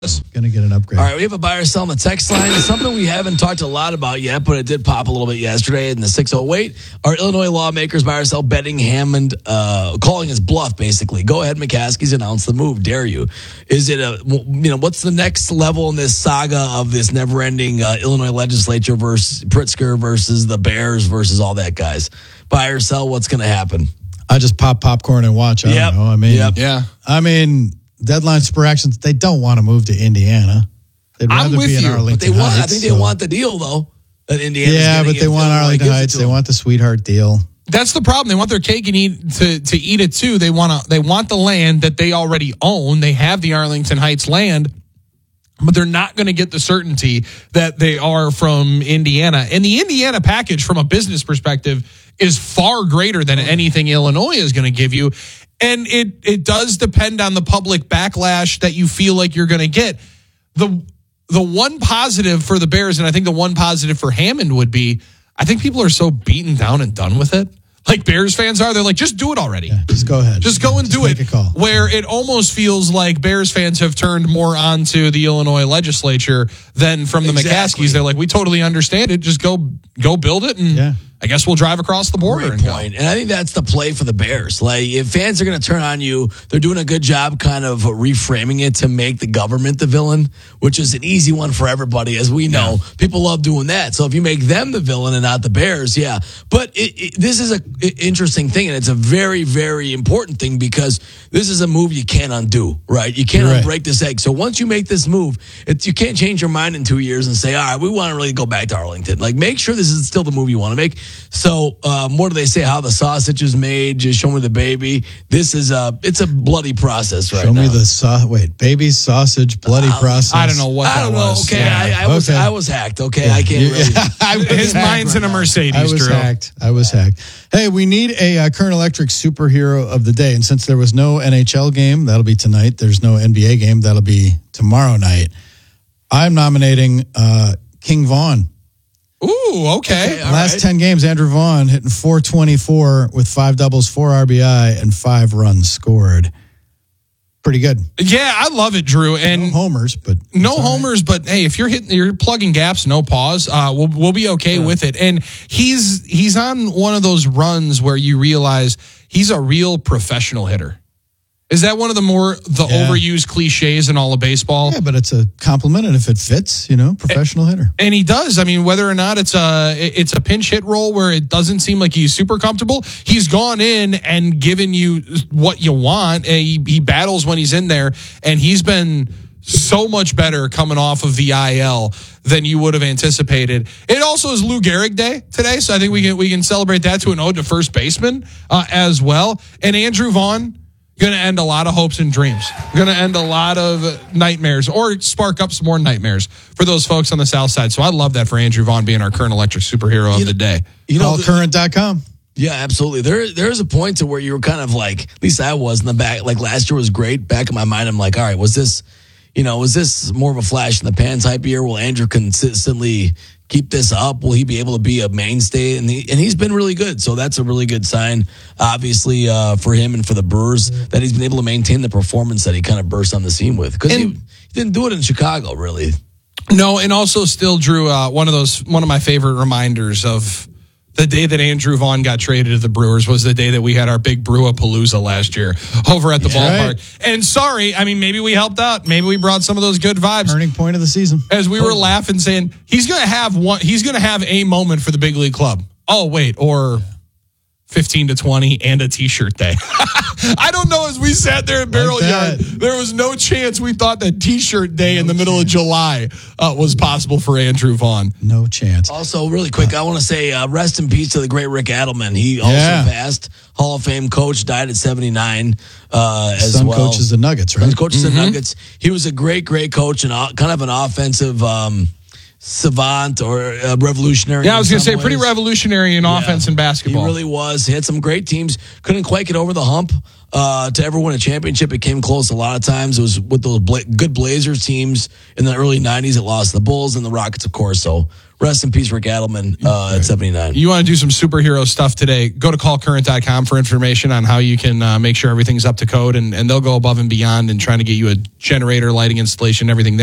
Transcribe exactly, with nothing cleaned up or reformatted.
Going to get an upgrade. All right, we have a buy or sell on the text line. It's something we haven't talked a lot about yet, but it did pop a little bit yesterday in the six oh eight. Our Illinois lawmakers buy or sell betting Hammond, uh, calling his bluff, basically. Go ahead, McCaskey's announced the move. Dare you? Is it a, you know, what's the next level in this saga of this never-ending uh, Illinois legislature versus Pritzker versus the Bears versus all that, guys? Buy or sell, what's going to happen? I just pop popcorn and watch. I yep. don't know. I mean, yep. yeah. I mean, deadline spur actions, they don't want to move to Indiana. They'd rather I'm with be in you, Arlington but they want, Heights. I think so. they want the deal, though. That Indiana's yeah, but they want Arlington Heights. They want the sweetheart deal. That's the problem. They want their cake and eat to, to eat it too. They want to. They want the land that they already own. They have the Arlington Heights land, but they're not going to get the certainty that they are from Indiana. And the Indiana package, from a business perspective, is far greater than anything Illinois is going to give you. And it it does depend on the public backlash that you feel like you're going to get. The the one positive for the Bears, and I think the one positive for Hammond would be, I think people are so beaten down and done with it. Like Bears fans are. They're like, just do it already. Yeah, just go ahead. Just go and just do make it. A call. Where it almost feels like Bears fans have turned more onto the Illinois legislature than from the Exactly. McCaskies. They're like, we totally understand it. Just go go build it, and yeah. I guess we'll drive across the border. Great and point. And I think that's the play for the Bears. Like, if fans are going to turn on you, they're doing a good job kind of reframing it to make the government the villain, which is an easy one for everybody. As we know, yeah. people love doing that. So if you make them the villain and not the Bears, yeah. But it, it, this is an interesting thing, and it's a very, very important thing, because this is a move you can't undo, right? You can't right. unbreak this egg. So once you make this move, it's, you can't change your mind in two years and say, all right, we want to really go back to Arlington. Like, make sure this is still the move you want to make. So, um, what do they say? How the sausage is made? Just show me the baby. This is a, it's a bloody process right show now. Show me the sau- wait, baby sausage, bloody uh, process. I don't know what I don't that know. was. Okay, yeah. I, I was, okay. I was hacked. Okay, yeah. I can't yeah. really. I was His hacked mind's right in a Mercedes. I was Drew. hacked. I was hacked. Hey, we need a uh, Current Electric superhero of the day, and since there was no N H L game, that'll be tonight. There's no N B A game, that'll be tomorrow night. I'm nominating uh, King Vaughn. Ooh, okay. okay Last right. ten games, Andrew Vaughn hitting four twenty-four with five doubles, four R B I, and five runs scored. Pretty good. Yeah, I love it, Drew. And no homers, but no homers, right. But hey, if you're hitting, you're plugging gaps, no pause. Uh, we'll we'll be okay yeah. with it. And he's he's on one of those runs where you realize he's a real professional hitter. Is that one of the more the yeah. overused cliches in all of baseball? Yeah, but it's a compliment, and if it fits, you know, professional and, hitter. And he does. I mean, whether or not it's a it's a pinch hit role where it doesn't seem like he's super comfortable, he's gone in and given you what you want. And he, he battles when he's in there, and he's been so much better coming off of the I L than you would have anticipated. It also is Lou Gehrig Day today, so I think we can we can celebrate that to an ode to first baseman uh, as well. And Andrew Vaughn, going to end a lot of hopes and dreams. Going to end a lot of nightmares, or spark up some more nightmares for those folks on the south side. So I love that for Andrew Vaughn being our Current Electric superhero you of the day. You know, call current dot com. Yeah, absolutely. There, there's a point to where you were kind of like, at least I was in the back, like last year was great. Back in my mind, I'm like, all right, was this, you know, was this more of a flash in the pan type year? Will Andrew consistently keep this up? Will he be able to be a mainstay? And, he, and he's been really good. So that's a really good sign, obviously, uh, for him and for the Brewers, that he's been able to maintain the performance that he kind of burst on the scene with. Because he, he didn't do it in Chicago, really. No, and also still, Drew, uh, one of those, one of my favorite reminders of the day that Andrew Vaughn got traded to the Brewers was the day that we had our big Brew-a-Palooza last year over at the yeah, ballpark. Right. And sorry, I mean, maybe we helped out. Maybe we brought some of those good vibes. Turning point of the season. As we were laughing, saying, he's going to have one, he's going to have a moment for the big league club. Oh, wait, or fifteen to twenty and a t-shirt day. I don't know, as we sat there at Barrel like Yard, there was no chance we thought that t-shirt day no in the middle chance. of July uh, was possible for Andrew Vaughn. No chance. Also, really quick, I want to say uh, rest in peace to the great Rick Adelman. He also yeah. passed. Hall of Fame coach, died at seventy-nine uh, as Son well. coaches the Nuggets, right? Son coaches mm-hmm. the Nuggets. He was a great, great coach and uh, kind of an offensive um, savant or uh, revolutionary. Yeah, I was going going to to say pretty revolutionary in offense and basketball. He really was. He had some great teams. Couldn't quite get over the hump uh, to ever win a championship. It came close a lot of times. It was with those bla- good Blazers teams in the early nineties. It lost to the Bulls and the Rockets, of course. So rest in peace, Rick Adelman uh, at seventy-nine. You want to do some superhero stuff today, go to call current dot com for information on how you can uh, make sure everything's up to code, and, and they'll go above and beyond in trying to get you a generator, lighting installation, everything there.